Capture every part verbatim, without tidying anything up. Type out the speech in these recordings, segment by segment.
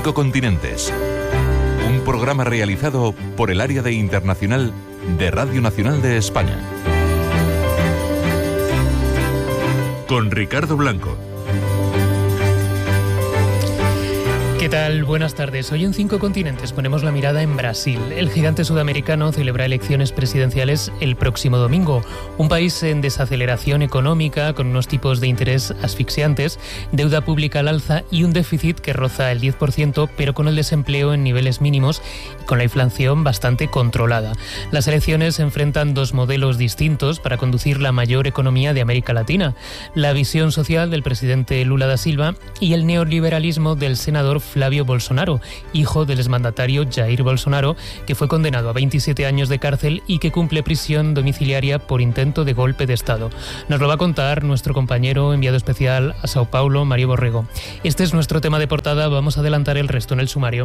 Cinco Continentes. Un programa realizado por el Área de Internacional de Radio Nacional de España. Con Ricardo Blanco. ¿Qué tal? Buenas tardes. Hoy en Cinco Continentes ponemos la mirada en Brasil. El gigante sudamericano celebra elecciones presidenciales el próximo domingo. Un país en desaceleración económica, con unos tipos de interés asfixiantes, deuda pública al alza y un déficit que roza el diez por ciento, pero con el desempleo en niveles mínimos y con la inflación bastante controlada. Las elecciones enfrentan dos modelos distintos para conducir la mayor economía de América Latina: la visión social del presidente Lula da Silva y el neoliberalismo del senador Flavio Bolsonaro, hijo del exmandatario Jair Bolsonaro, que fue condenado a veintisiete años de cárcel y que cumple prisión domiciliaria por intento de golpe de Estado. Nos lo va a contar nuestro compañero enviado especial a Sao Paulo, Mario Borrego. Este es nuestro tema de portada, vamos a adelantar el resto en el sumario.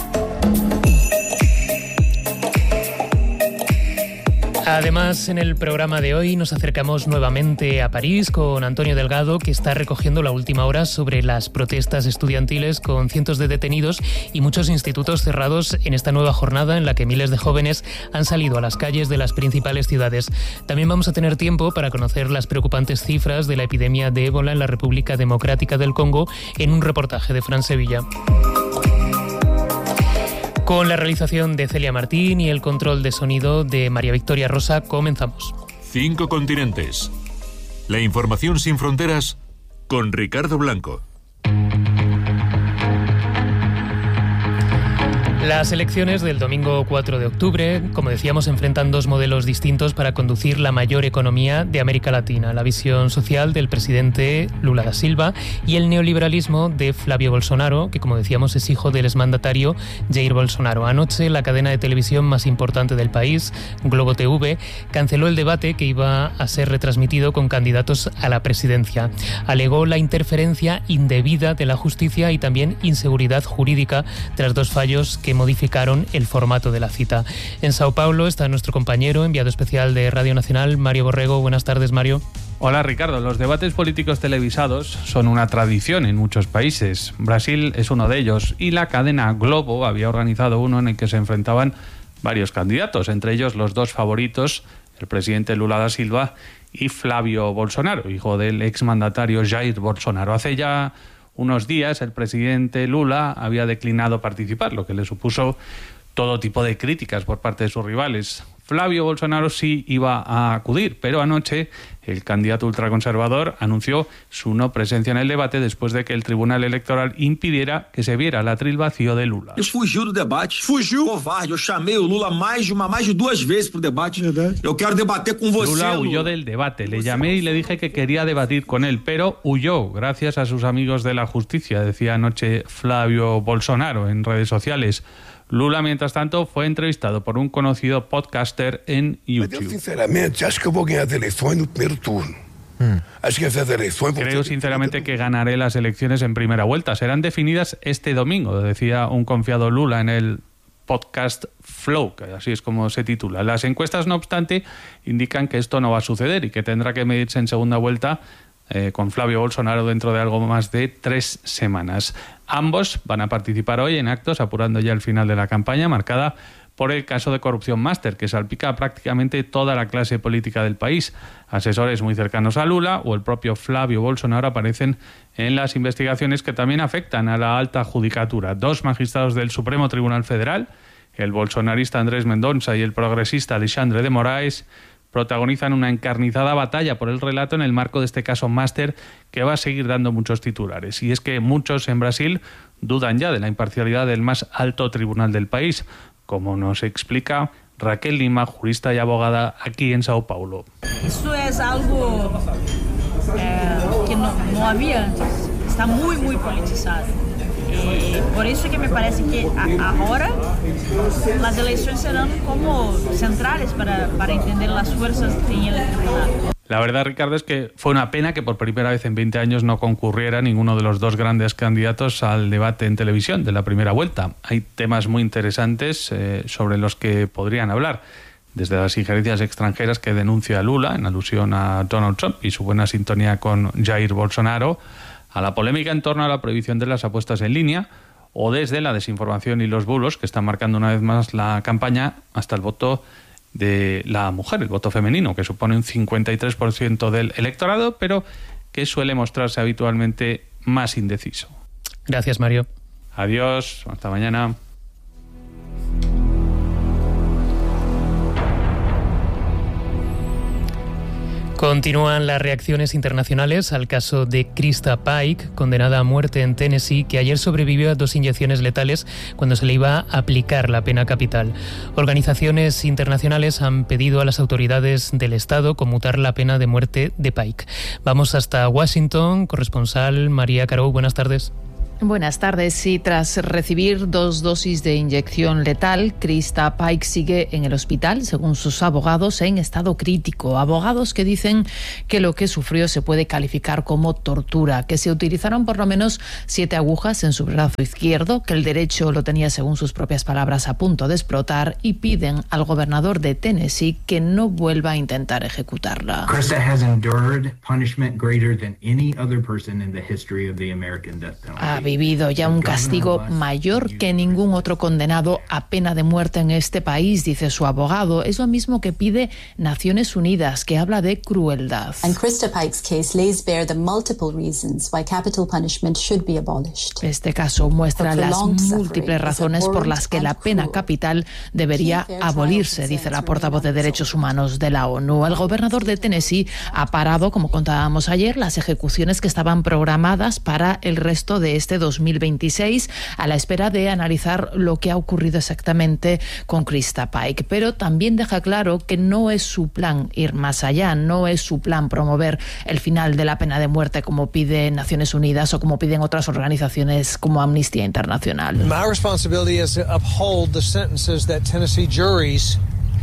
Además, en el programa de hoy nos acercamos nuevamente a París con Antonio Delgado, que está recogiendo la última hora sobre las protestas estudiantiles con cientos de detenidos y muchos institutos cerrados en esta nueva jornada en la que miles de jóvenes han salido a las calles de las principales ciudades. También vamos a tener tiempo para conocer las preocupantes cifras de la epidemia de ébola en la República Democrática del Congo en un reportaje de Fran Sevilla. Con la realización de Celia Martín y el control de sonido de María Victoria Rosa, comenzamos. Cinco Continentes. La información sin fronteras con Ricardo Blanco. Las elecciones del domingo cuatro de octubre, como decíamos, enfrentan dos modelos distintos para conducir la mayor economía de América Latina: la visión social del presidente Lula da Silva y el neoliberalismo de Flavio Bolsonaro, que, como decíamos, es hijo del exmandatario Jair Bolsonaro. Anoche, la cadena de televisión más importante del país, Globo T V, canceló el debate que iba a ser retransmitido con candidatos a la presidencia. Alegó la interferencia indebida de la justicia y también inseguridad jurídica tras dos fallos que modificaron el formato de la cita. En Sao Paulo está nuestro compañero enviado especial de Radio Nacional, Mario Borrego. Buenas tardes, Mario. Hola, Ricardo. Los debates políticos televisados son una tradición en muchos países. Brasil es uno de ellos y la cadena Globo había organizado uno en el que se enfrentaban varios candidatos, entre ellos los dos favoritos, el presidente Lula da Silva y Flavio Bolsonaro, hijo del exmandatario Jair Bolsonaro. Hace ya unos días el presidente Lula había declinado participar, lo que le supuso todo tipo de críticas por parte de sus rivales. Flavio Bolsonaro sí iba a acudir, pero anoche el candidato ultraconservador anunció su no presencia en el debate después de que el Tribunal Electoral impidiera que se viera el atril vacío de Lula. Ele fugiu do debate. Fugiu? Covarde. Eu chamei o Lula mais de uma, mais de duas vezes pro debate. Eu quero debater con você. Lula huyó del debate. Le llamé y le dije que quería debatir con él, pero huyó gracias a sus amigos de la justicia, decía anoche Flavio Bolsonaro en redes sociales. Lula, mientras tanto, fue entrevistado por un conocido podcaster en YouTube. Yo, sinceramente, acho que voy a ganar elecciones en el primer turno. Creo sinceramente que ganaré las elecciones en primera vuelta. Serán definidas este domingo, decía un confiado Lula en el podcast Flow, que así es como se titula. Las encuestas, no obstante, indican que esto no va a suceder y que tendrá que medirse en segunda vuelta Eh, con Flavio Bolsonaro dentro de algo más de tres semanas. Ambos van a participar hoy en actos apurando ya el final de la campaña, marcada por el caso de corrupción máster, que salpica a prácticamente toda la clase política del país. Asesores muy cercanos a Lula o el propio Flavio Bolsonaro aparecen en las investigaciones que también afectan a la alta judicatura. Dos magistrados del Supremo Tribunal Federal, el bolsonarista Andrés Mendonça y el progresista Alexandre de Moraes, protagonizan una encarnizada batalla por el relato en el marco de este caso máster que va a seguir dando muchos titulares. Y es que muchos en Brasil dudan ya de la imparcialidad del más alto tribunal del país, como nos explica Raquel Lima, jurista y abogada aquí en Sao Paulo. Eso es algo eh, que no, no había antes. Está muy, muy politizado. Eh, por eso que me parece que a, ahora las elecciones serán como centrales para, para entender las fuerzas en el tribunal. La verdad, Ricardo, es que fue una pena que por primera vez en veinte años no concurriera ninguno de los dos grandes candidatos al debate en televisión de la primera vuelta. Hay temas muy interesantes eh, sobre los que podrían hablar, desde las injerencias extranjeras que denuncia Lula en alusión a Donald Trump y su buena sintonía con Jair Bolsonaro, a la polémica en torno a la prohibición de las apuestas en línea o desde la desinformación y los bulos, que están marcando una vez más la campaña, hasta el voto de la mujer, el voto femenino, que supone un cincuenta y tres por ciento del electorado, pero que suele mostrarse habitualmente más indeciso. Gracias, Mario. Adiós, hasta mañana. Continúan las reacciones internacionales al caso de Krista Pike, condenada a muerte en Tennessee, que ayer sobrevivió a dos inyecciones letales cuando se le iba a aplicar la pena capital. Organizaciones internacionales han pedido a las autoridades del Estado conmutar la pena de muerte de Pike. Vamos hasta Washington, corresponsal María Carou, buenas tardes. Buenas tardes. Y tras recibir dos dosis de inyección letal, Krista Pike sigue en el hospital, según sus abogados, en estado crítico. Abogados que dicen que lo que sufrió se puede calificar como tortura, que se utilizaron por lo menos siete agujas en su brazo izquierdo, que el derecho lo tenía, según sus propias palabras, a punto de explotar, y piden al gobernador de Tennessee que no vuelva a intentar ejecutarla. Krista has endured punishment greater than any other person in the history of the American death penalty. vivido ya un castigo mayor que ningún otro condenado a pena de muerte en este país, dice su abogado. Es lo mismo que pide Naciones Unidas, que habla de crueldad. And Krista Pike's case lays bare the multiple reasons why capital punishment should be abolished. Este caso muestra las múltiples razones por las que la pena capital debería abolirse, dice la portavoz de Derechos Humanos de la ONU. El gobernador de Tennessee ha parado, como contábamos ayer, las ejecuciones que estaban programadas para el resto de este dos mil veintiséis, a la espera de analizar lo que ha ocurrido exactamente con Krista Pike. Pero también deja claro que no es su plan ir más allá, no es su plan promover el final de la pena de muerte como pide Naciones Unidas o como piden otras organizaciones como Amnistía Internacional. My responsibility is to uphold the sentences that Tennessee juries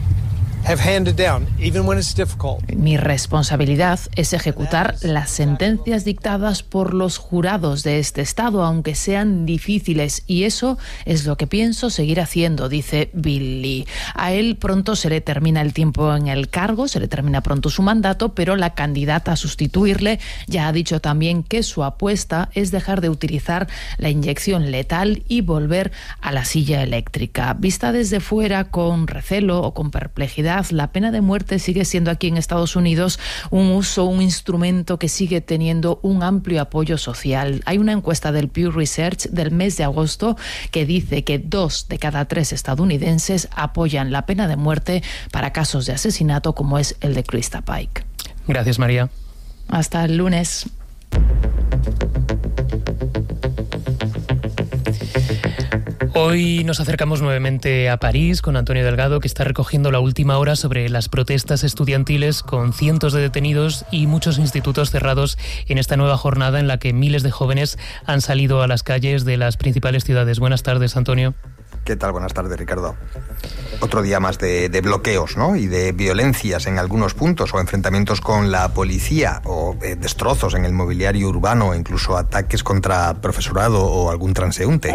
have handed down, even when it's difficult. Mi responsabilidad es ejecutar las sentencias dictadas por los jurados de este estado, aunque sean difíciles, y eso es lo que pienso seguir haciendo, dice Bill Lee. A él pronto se le termina el tiempo en el cargo, se le termina pronto su mandato, pero la candidata a sustituirle ya ha dicho también que su apuesta es dejar de utilizar la inyección letal y volver a la silla eléctrica. Vista desde fuera con recelo o con perplejidad, la pena de muerte sigue siendo aquí en Estados Unidos un uso, un instrumento que sigue teniendo un amplio apoyo social. Hay una encuesta del Pew Research del mes de agosto que dice que dos de cada tres estadounidenses apoyan la pena de muerte para casos de asesinato como es el de Krista Pike. Gracias, María. Hasta el lunes. Hoy nos acercamos nuevamente a París con Antonio Delgado, que está recogiendo la última hora sobre las protestas estudiantiles con cientos de detenidos y muchos institutos cerrados en esta nueva jornada en la que miles de jóvenes han salido a las calles de las principales ciudades. Buenas tardes, Antonio. ¿Qué tal? Buenas tardes, Ricardo. Otro día más de, de bloqueos, ¿no? Y de violencias en algunos puntos, o enfrentamientos con la policía, o eh, destrozos en el mobiliario urbano, o incluso ataques contra profesorado o algún transeúnte.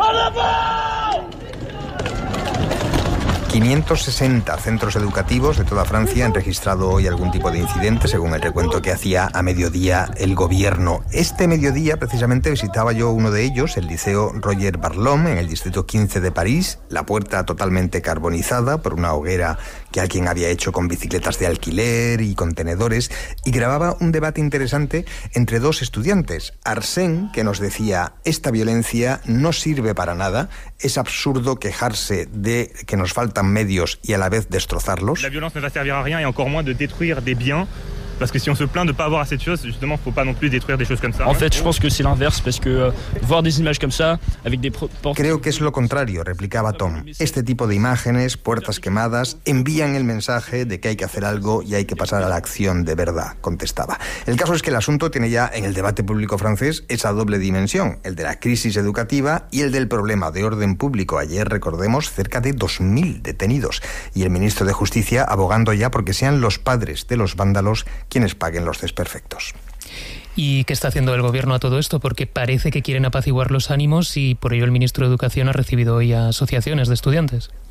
quinientos sesenta centros educativos de toda Francia han registrado hoy algún tipo de incidente, según el recuento que hacía a mediodía el gobierno. Este mediodía, precisamente, visitaba yo uno de ellos, el Liceo Roger Barlom, en el distrito quince de París, la puerta totalmente carbonizada por una hoguera que alguien había hecho con bicicletas de alquiler y contenedores, y grababa un debate interesante entre dos estudiantes. Arsène, que nos decía: esta violencia no sirve para nada, es absurdo quejarse de que nos faltan medios y a la vez destrozarlos. La violencia no va a servir a rien y encore moins de détruire des biens. Parce que si on se plaint de pas avoir assez de choses, justement, faut pas non plus détruire des choses comme ça. En fait, je pense que c'est l'inverse, parce que euh, voir des images comme ça avec des portes... Creo que es lo contrario, replicaba Tom. Este tipo de imágenes, puertas quemadas, envían el mensaje de que hay que hacer algo y hay que pasar a la acción de verdad, contestaba. El caso es que el asunto tiene ya en el debate público francés esa doble dimensión, el de la crisis educativa y el del problema de orden público. Ayer, recordemos, cerca de dos mil detenidos, y el ministro de Justicia abogando ya porque sean los padres de los vándalos quienes paguen los desperfectos. ¿Y qué está haciendo el gobierno a todo esto? Porque parece que quieren apaciguar los ánimos y por ello el ministro de Educación ha recibido hoy a asociaciones de estudiantes.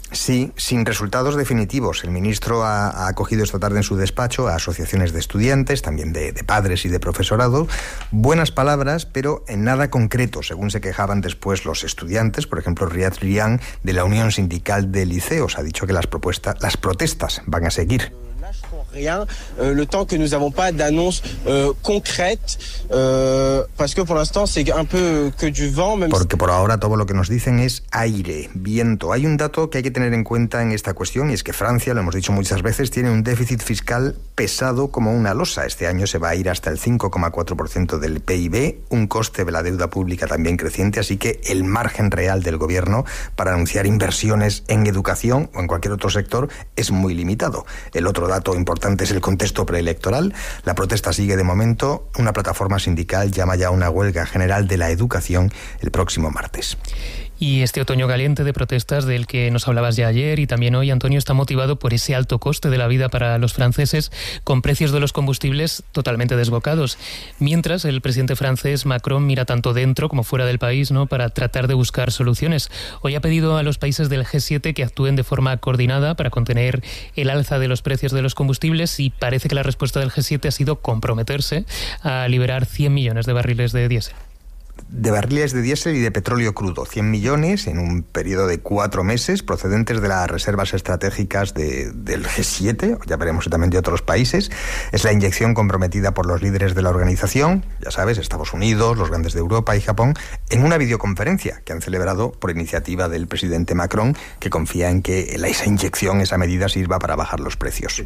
Sí, sin resultados definitivos. El ministro ha, ha acogido esta tarde en su despacho a asociaciones de estudiantes, también de, de padres y de profesorado. Buenas palabras, pero en nada concreto, según se quejaban después los estudiantes. Por ejemplo, Riyad Rian, de la Unión Sindical de Liceos, ha dicho que las, propuestas, las protestas van a seguir. Rien, euh, le temps que nous n'avons pas d'annonce euh, concrète, euh, parce que pour l'instant c'est un peu que du vent. Même Porque por ahora todo lo que nos dicen es aire, viento. Hay un dato que hay que tener en cuenta en esta cuestión y es que Francia, lo hemos dicho muchas veces, tiene un déficit fiscal pesado como una losa. Este año se va a ir hasta el cinco coma cuatro por ciento del P I B, un coste de la deuda pública también creciente, así que el margen real del gobierno para anunciar inversiones en educación o en cualquier otro sector es muy limitado. El otro dato importante es el contexto preelectoral. La protesta sigue de momento. Una plataforma sindical llama ya a una huelga general de la educación el próximo martes. Y este otoño caliente de protestas del que nos hablabas ya ayer y también hoy, Antonio, está motivado por ese alto coste de la vida para los franceses, con precios de los combustibles totalmente desbocados. Mientras, el presidente francés Macron mira tanto dentro como fuera del país, ¿no?, para tratar de buscar soluciones. Hoy ha pedido a los países del G siete que actúen de forma coordinada para contener el alza de los precios de los combustibles, y parece que la respuesta del G siete ha sido comprometerse a liberar cien millones de barriles de diésel. De barriles de diésel y de petróleo crudo, cien millones en un periodo de cuatro meses procedentes de las reservas estratégicas de, del G siete, ya veremos si también de otros países. Es la inyección comprometida por los líderes de la organización, ya sabes, Estados Unidos, los grandes de Europa y Japón, en una videoconferencia que han celebrado por iniciativa del presidente Macron, que confía en que esa inyección, esa medida, sirva para bajar los precios.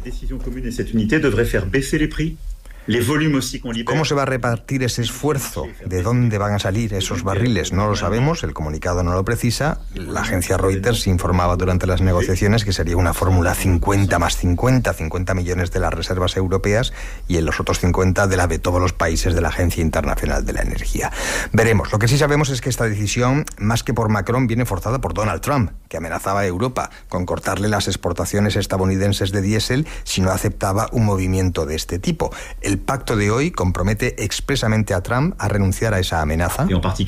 ¿Cómo se va a repartir ese esfuerzo? ¿De dónde van a salir esos barriles? No lo sabemos, el comunicado no lo precisa. La agencia Reuters informaba durante las negociaciones que sería una fórmula cincuenta más cincuenta, cincuenta millones de las reservas europeas y en los otros cincuenta de la de todos los países de la Agencia Internacional de la Energía. Veremos. Lo que sí sabemos es que esta decisión, más que por Macron, viene forzada por Donald Trump, que amenazaba a Europa con cortarle las exportaciones estadounidenses de diésel si no aceptaba un movimiento de este tipo. El pacto de hoy compromete expresamente a Trump a renunciar a esa amenaza.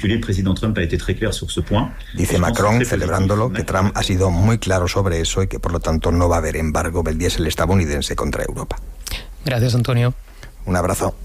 Dice Macron, celebrándolo, que Trump ha sido muy claro sobre eso y que por lo tanto no va a haber embargo del diésel estadounidense contra Europa. Gracias, Antonio. Un abrazo.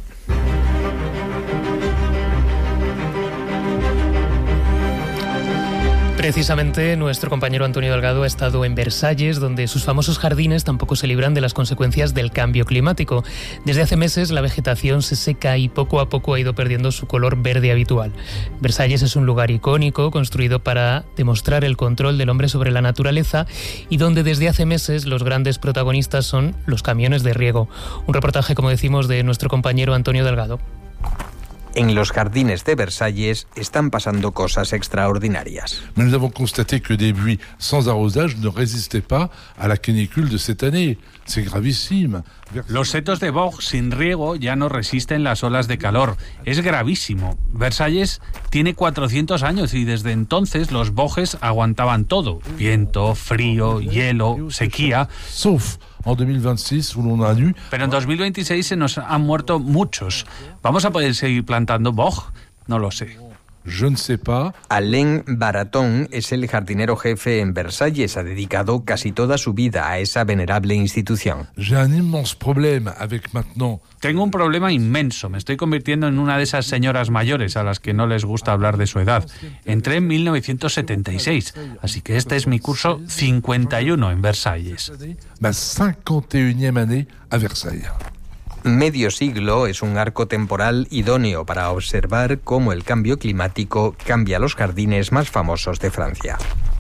Precisamente nuestro compañero Antonio Delgado ha estado en Versalles, donde sus famosos jardines tampoco se libran de las consecuencias del cambio climático. Desde hace meses la vegetación se seca y poco a poco ha ido perdiendo su color verde habitual. Versalles es un lugar icónico construido para demostrar el control del hombre sobre la naturaleza y donde desde hace meses los grandes protagonistas son los camiones de riego. Un reportaje, como decimos, de nuestro compañero Antonio Delgado. En los jardines de Versalles están pasando cosas extraordinarias. Nous avons constaté que des buis sans arrosage ne résistaient pas à la canicule de cette année. C'est gravissime. Los setos de boj sin riego ya no resisten las olas de calor. Es gravísimo. Versalles tiene cuatrocientos años y desde entonces los bojes aguantaban todo. Viento, frío, hielo, sequía. Sauf en dos mil veintiséis, où l'on a eu... Pero en dos mil veintiséis se nos han muerto muchos. ¿Vamos a poder seguir plantando boj? No lo sé. Je ne sais pas. Alain Baraton es el jardinero jefe en Versalles. Ha dedicado casi toda su vida a esa venerable institución. J'ai un immense problème avec maintenant. Tengo un problema inmenso. Me estoy convirtiendo en una de esas señoras mayores a las que no les gusta hablar de su edad. Entré en mil novecientos setenta y seis, así que este es mi curso cincuenta y uno en Versalles. Ma cinquante et unième année à Versailles. Medio siglo es un arco temporal idóneo para observar cómo el cambio climático cambia los jardines más famosos de Francia.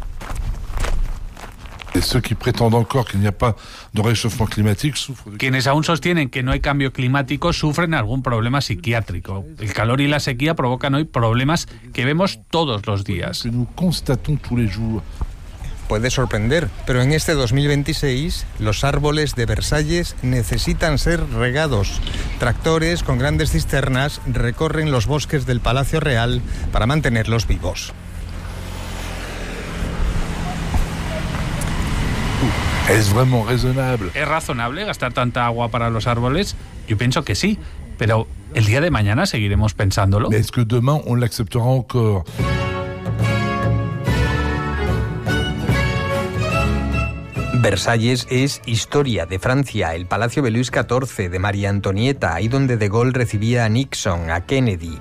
Quienes aún sostienen que no hay cambio climático sufren algún problema psiquiátrico. El calor y la sequía provocan hoy problemas que vemos todos los días. Puede sorprender, pero en este dos mil veintiséis los árboles de Versalles necesitan ser regados. Tractores con grandes cisternas recorren los bosques del Palacio Real para mantenerlos vivos. ¿Es vraiment raisonnable? ¿Es razonable gastar tanta agua para los árboles? Yo pienso que sí, pero el día de mañana seguiremos pensándolo. ¿Es que demain on l'acceptera encore? Versalles es historia de Francia, el Palacio de Luis catorce, de María Antonieta, ahí donde De Gaulle recibía a Nixon, a Kennedy.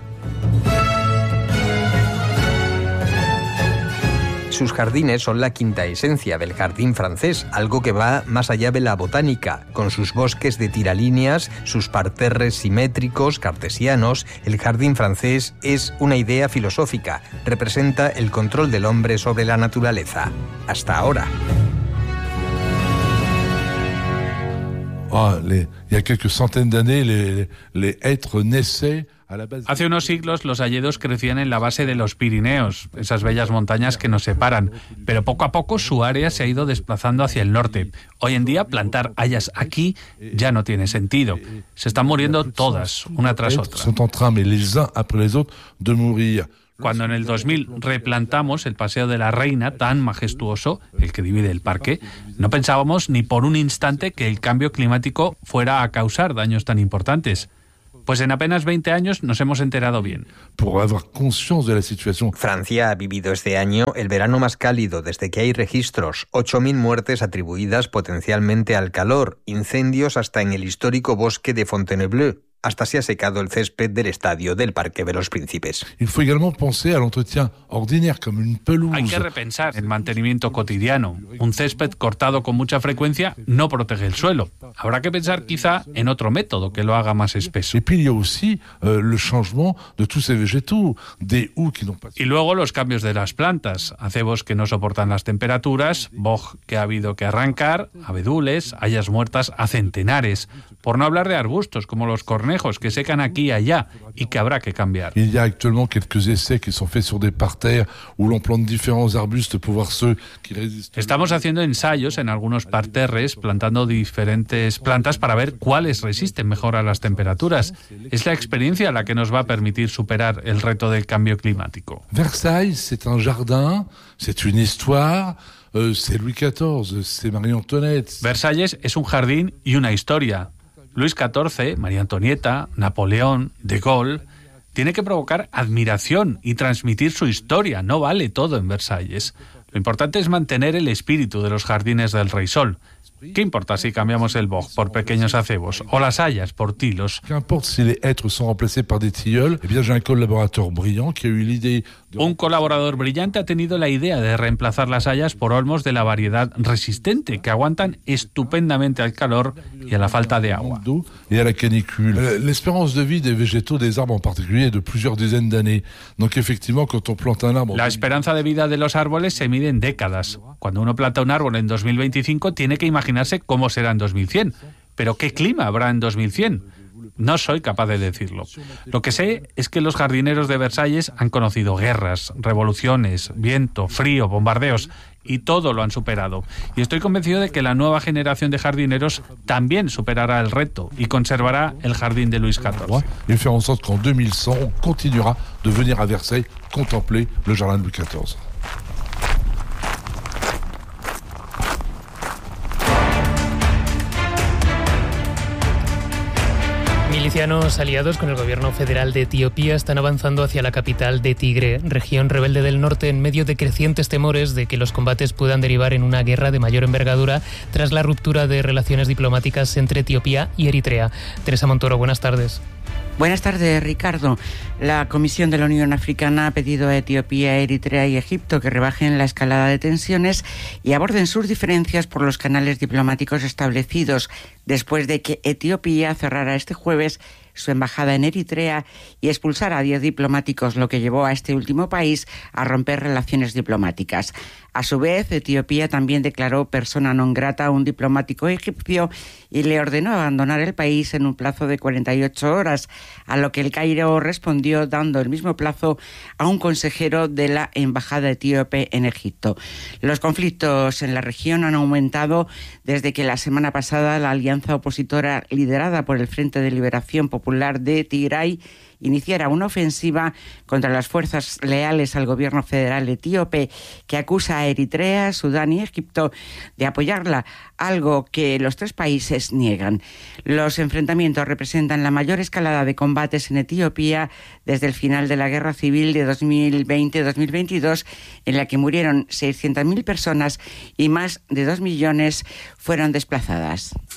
Sus jardines son la quinta esencia del jardín francés, algo que va más allá de la botánica. Con sus bosques de tiralíneas, sus parterres simétricos, cartesianos, el jardín francés es una idea filosófica, representa el control del hombre sobre la naturaleza. Hasta ahora. Ah, les, il y a quelques centaines d'années, les, les hêtres naissaient. Hace unos siglos los hayedos crecían en la base de los Pirineos, esas bellas montañas que nos separan, pero poco a poco su área se ha ido desplazando hacia el norte. Hoy en día plantar hayas aquí ya no tiene sentido. Se están muriendo todas, una tras otra. Cuando en el dos mil replantamos el Paseo de la Reina, tan majestuoso, el que divide el parque, no pensábamos ni por un instante que el cambio climático fuera a causar daños tan importantes. Pues en apenas veinte años nos hemos enterado bien. Francia ha vivido este año el verano más cálido desde que hay registros. ocho mil muertes atribuidas potencialmente al calor, incendios hasta en el histórico bosque de Fontainebleau. Hasta se ha secado el césped del estadio del Parque de los Príncipes. Hay que repensar el mantenimiento cotidiano. Un césped cortado con mucha frecuencia no protege el suelo. Habrá que pensar quizá en otro método que lo haga más espeso. Y luego los cambios de las plantas. Acebos que no soportan las temperaturas, boj que ha habido que arrancar, abedules, hayas muertas a centenares. Por no hablar de arbustos como los cornejos que secan aquí y allá y que habrá que cambiar. Il y a actuellement quelques essais qui sont faits sur des parterres où l'on plante différents arbustes pour voir ceux qui résistent. Estamos haciendo ensayos en algunos parterres plantando diferentes plantas para ver cuáles resisten mejor a las temperaturas. Es la experiencia la que nos va a permitir superar el reto del cambio climático. Versailles, c'est un jardin, c'est une histoire. Euh, c'est Louis catorze, c'est Marie Antoinette. Versalles es un jardín y una historia. Luis catorce, María Antonieta, Napoleón, De Gaulle, tiene que provocar admiración y transmitir su historia. No vale todo en Versalles. Lo importante es mantener el espíritu de los jardines del Rey Sol. ¿Qué importa si cambiamos el boj por pequeños acebos o las hayas por tilos? Un colaborador brillante ha tenido la idea de reemplazar las hayas por olmos de la variedad resistente que aguantan estupendamente al calor y a la falta de agua. Y a la canicule. L'espérance de vie des végétaux, des arbres en particulier, est de plusieurs dizaines d'années. Donc effectivement, quand on plante un arbre... La esperanza de vida de los árboles se mide en décadas. Cuando uno planta un árbol en dos mil veinticinco, tiene que imaginarse cómo será en dos mil cien. Pero ¿qué clima habrá en dos mil cien? No soy capaz de decirlo. Lo que sé es que los jardineros de Versalles han conocido guerras, revoluciones, viento, frío, bombardeos, y todo lo han superado. Y estoy convencido de que la nueva generación de jardineros también superará el reto y conservará el jardín de Luis catorce. Y faire en sorte qu'en deux mille cent, on continuera de venir à Versailles contempler le jardin de Louis catorze. Milicianos aliados con el gobierno federal de Etiopía están avanzando hacia la capital de Tigre, región rebelde del norte, en medio de crecientes temores de que los combates puedan derivar en una guerra de mayor envergadura tras la ruptura de relaciones diplomáticas entre Etiopía y Eritrea. Teresa Montoro, buenas tardes. Buenas tardes, Ricardo. La Comisión de la Unión Africana ha pedido a Etiopía, Eritrea y Egipto que rebajen la escalada de tensiones y aborden sus diferencias por los canales diplomáticos establecidos, después de que Etiopía cerrara este jueves su embajada en Eritrea y expulsara a diez diplomáticos, lo que llevó a este último país a romper relaciones diplomáticas. A su vez, Etiopía también declaró persona non grata a un diplomático egipcio y le ordenó abandonar el país en un plazo de cuarenta y ocho horas, a lo que el Cairo respondió dando el mismo plazo a un consejero de la embajada etíope en Egipto. Los conflictos en la región han aumentado desde que la semana pasada la alianza opositora liderada por el Frente de Liberación Popular Popular de Tigray iniciara una ofensiva contra las fuerzas leales al gobierno federal etíope, que acusa a Eritrea, Sudán y Egipto de apoyarla, algo que los tres países niegan. Los enfrentamientos representan la mayor escalada de combates en Etiopía desde el final de la guerra civil de dos mil veinte dos mil veintidós, en la que murieron seiscientas mil personas y más de dos millones fueron desplazadas.